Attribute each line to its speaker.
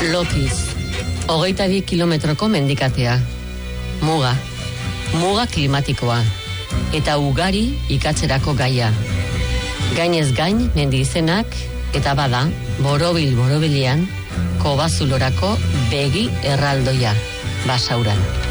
Speaker 1: Lokiz, 22 kilometroko mendikatea. Muga klimatikoa. Eta ugari ikatzerako gaia. Gainez gain mendi izenak, eta bada, borobilean, Kobazulorako begi erraldoia, Basauran.